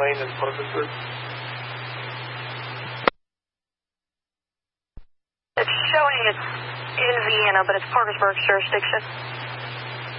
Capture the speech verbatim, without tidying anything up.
Lane in Parkersburg? It's showing it's in Vienna, but it's Parkersburg jurisdiction.